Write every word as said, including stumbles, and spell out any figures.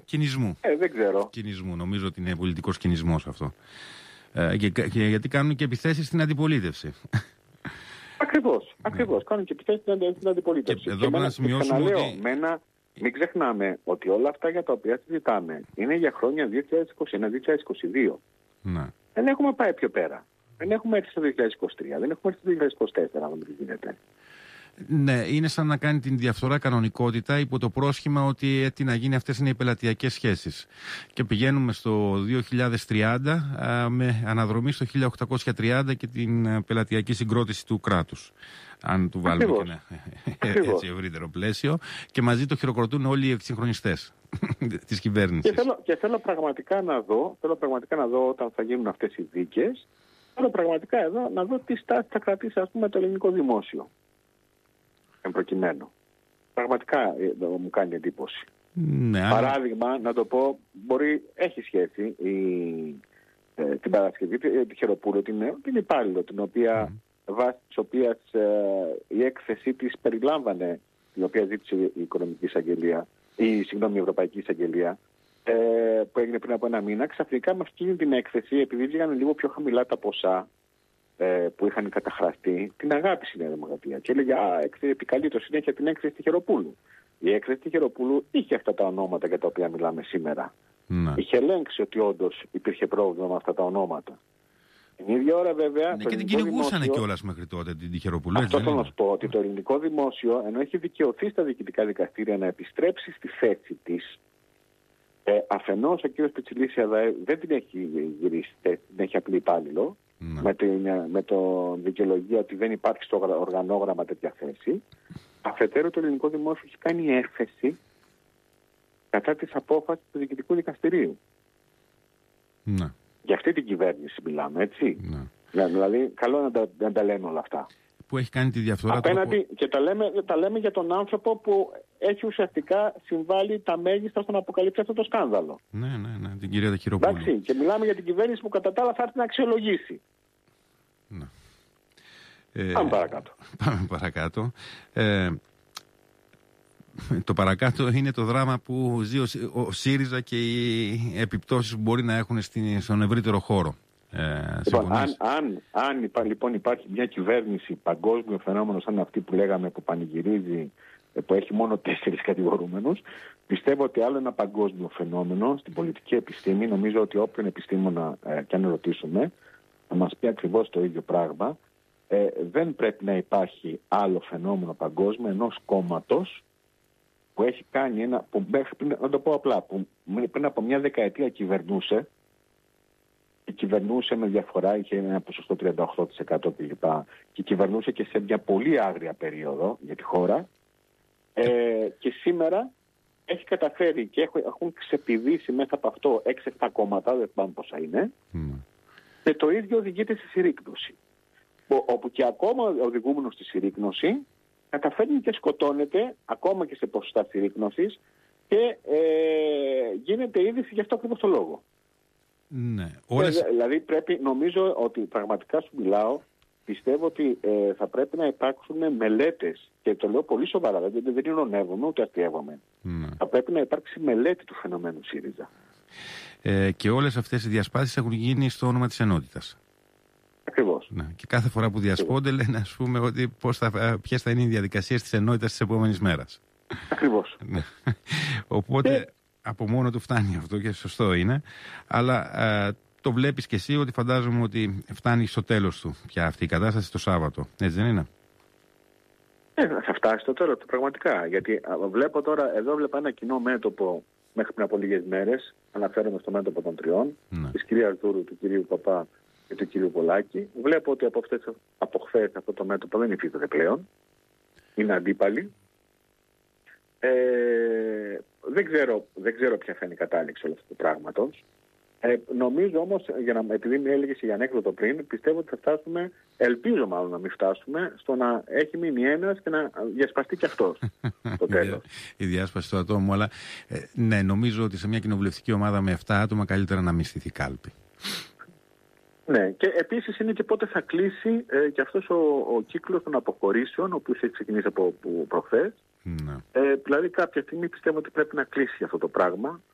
Κινησμού. Ε, δεν ξέρω. Κινησμού. Νομίζω ότι είναι πολιτικός κινησμός αυτό. Ε, και, και, γιατί κάνουν και επιθέσεις στην αντιπολίτευση. Ακριβώς. Ακριβώς. Κάνουν και επιθέσεις στην αντιπολίτευση. Και εδώ πρέπει να σημειώσουμε ότι... Μένα, μην ξεχνάμε ότι όλα αυτά για τα οποία συζητάμε είναι για χρόνια δύο χιλιάδες είκοσι ένα με δύο χιλιάδες είκοσι δύο. Να. Δεν έχουμε πάει πιο πέρα. Δεν έχουμε έρθει στο δύο χιλιάδες είκοσι τρία, δεν έχουμε έρθει στο δύο χιλιάδες είκοσι τέσσερα, αν δεν γίνεται. Ναι, είναι σαν να κάνει την διαφθορά κανονικότητα υπό το πρόσχημα ότι ε, τι να γίνει, αυτές είναι οι πελατειακές σχέσεις. Και πηγαίνουμε στο δύο χιλιάδες τριάντα α, με αναδρομή στο χίλια οκτακόσια τριάντα και την α, πελατειακή συγκρότηση του κράτους. Αν του βάλουμε και ένα έτσι ευρύτερο πλαίσιο. Και μαζί το χειροκροτούν όλοι οι εξυγχρονιστές της κυβέρνησης. Και θέλω, και θέλω πραγματικά να δω, θέλω πραγματικά να δω όταν θα γίνουν αυτές οι δίκες, θέλω πραγματικά εδώ να δω τι στάση θα κρατήσει, ας πούμε, το ελληνικό δημόσιο. Εν προκειμένου. Πραγματικά εδώ μου κάνει εντύπωση. Ναι, Παράδειγμα, αν... να το πω, μπορεί, έχει σχέση η, ε, την Παρασκευή, τη Χεροπούλου, την, την υπάλληλο, την οποία, mm. βάσει της οποίας ε, η έκθεσή της περιλάμβανε, την οποία ζήτησε η Οικονομική Εισαγγελία, η, συγγνώμη, η Ευρωπαϊκή Εισαγγελία, ε, που έγινε πριν από ένα μήνα, ξαφνικά με αυτή την έκθεση, επειδή βγήκαν λίγο πιο χαμηλά τα ποσά που είχαν καταχραστεί, την αγάπησε η Νέα Δημοκρατία. Και έλεγε, α, επικαλεί το συνέχεια την έκθεση τη Χεροπούλου. Η έκθεση τη Χεροπούλου είχε αυτά τα ονόματα για τα οποία μιλάμε σήμερα. Να. Είχε ελέγξει ότι όντως υπήρχε πρόβλημα με αυτά τα ονόματα. Την ίδια ώρα, βέβαια. Ναι, και την κυνηγούσαν δημόσιο... κιόλας μέχρι τότε την Χεροπούλου. Αυτό θέλω να σου πω, ότι το ελληνικό δημόσιο, ενώ έχει δικαιωθεί στα διοικητικά δικαστήρια να επιστρέψει στη θέση τη, ε, αφενός ο κ. Πιτσιλής δεν την έχει γυρίσει, την έχει απλή υπάλληλο. Ναι. Με, την, με το δικαιολογία ότι δεν υπάρχει στο οργανόγραμμα τέτοια θέση. Αφετέρου, το ελληνικό δημόσιο έχει κάνει έφεση κατά της απόφασης του Διοικητικού Δικαστηρίου. Ναι. Για αυτή την κυβέρνηση μιλάμε, έτσι. Ναι. Δηλαδή, καλό να τα, να τα λέμε όλα αυτά. Που έχει κάνει τη διαφθορά. Απέναντι, το... Και τα λέμε, τα λέμε για τον άνθρωπο που έχει ουσιαστικά συμβάλει τα μέγιστα στο να αποκαλύψει αυτό το σκάνδαλο. Ναι, ναι, ναι, την κυρία Χεροπούλου. Εντάξει, και μιλάμε για την κυβέρνηση που κατά τα άλλα θα έρθει να αξιολογήσει. Ναι. Ε, πάμε παρακάτω. Πάμε παρακάτω. Ε, το παρακάτω είναι το δράμα που ζει ο ΣΥΡΙΖΑ και οι επιπτώσεις που μπορεί να έχουν στην, στον ευρύτερο χώρο. Ε, λοιπόν, αν, αν, αν λοιπόν υπάρχει μια κυβέρνηση παγκόσμιο φαινόμενο σαν αυτή που λέγαμε, που πανηγυρίζει, που έχει μόνο τέσσερις κατηγορούμενους, πιστεύω ότι άλλο ένα παγκόσμιο φαινόμενο στην πολιτική επιστήμη, νομίζω ότι όποιον επιστήμονα ε, και αν ρωτήσουμε, θα μας πει ακριβώς το ίδιο πράγμα. Ε, δεν πρέπει να υπάρχει άλλο φαινόμενο παγκόσμιο ενός κόμματος που έχει κάνει ένα, που μέχρι, να το πω απλά, που πριν από μια δεκαετία κυβερνούσε, και κυβερνούσε με διαφορά, είχε ένα ποσοστό τριάντα οκτώ τοις εκατό κλπ. Και κυβερνούσε και σε μια πολύ άγρια περίοδο για τη χώρα. Ε, και σήμερα έχει καταφέρει και έχουν, έχουν ξεπηδήσει μέσα από αυτό έξι εφτά κόμματα, δεν θυμάμαι πόσα είναι, mm. και το ίδιο οδηγείται στη συρρίκνωση. Όπου και ακόμα οδηγούμενος στη συρρίκνωση καταφέρνει και σκοτώνεται ακόμα και σε ποσοστά συρρίκνωσης και ε, γίνεται είδηση γι' αυτό ακριβώς το λόγο. Ναι. Όλες... Ε, δηλαδή πρέπει, νομίζω ότι πραγματικά σου μιλάω, πιστεύω ότι ε, θα πρέπει να υπάρξουν μελέτες, και το λέω πολύ σοβαρά, δηλαδή δεν ειρωνεύομαι ούτε αστειεύομαι. Ναι. Θα πρέπει να υπάρξει μελέτη του φαινομένου ΣΥΡΙΖΑ. Ε, και όλες αυτές οι διασπάσεις έχουν γίνει στο όνομα της ενότητας. Ακριβώς. Ναι. Και κάθε φορά που διασπώνται λένε, ας πούμε, ότι πώς θα, ποιες θα είναι οι διαδικασίες της ενότητας της επόμενης μέρας. Ακριβώς. Οπότε και... από μόνο του φτάνει αυτό και σωστό είναι. Αλλά ε, το βλέπεις και εσύ ότι φαντάζομαι ότι φτάνει στο τέλος του πια αυτή η κατάσταση το Σάββατο. Έτσι δεν είναι? Ε, θα φτάσει στο τέλος του πραγματικά. Γιατί α, βλέπω τώρα, εδώ βλέπω ένα κοινό μέτωπο μέχρι πριν από λίγες μέρες. Αναφέρομαι στο μέτωπο των τριών. Ναι. Της κυρίας Δούρου, του κυρίου Παπά και του κυρίου Πολάκη. Βλέπω ότι από, αυτές, από χθες αυτό το μέτωπο δεν υφίσταται πλέον. Είναι αντίπαλοι. Ε, δεν, ξέρω, δεν ξέρω ποια θα είναι η κατάληξη όλου αυτού του πράγματος. Ε, νομίζω όμως, για να, επειδή με έλεγες για ανέκδοτο πριν, πιστεύω ότι θα φτάσουμε, ελπίζω μάλλον να μην φτάσουμε, στο να έχει μείνει ένας και να διασπαστεί και αυτός το τέλος. Η διάσπαση του ατόμου, αλλά ε, ναι, νομίζω ότι σε μια κοινοβουλευτική ομάδα με επτά άτομα καλύτερα να μην στηθεί κάλπη. Ναι, και επίσης είναι και πότε θα κλείσει ε, και αυτός ο, ο κύκλος των αποχωρήσεων, ο οποίος έχει ξεκινήσει από προχθές. Ναι. Ε, δηλαδή κάποια στιγμή πιστεύω ότι πρέπει να κλείσει αυτό το πράγμα.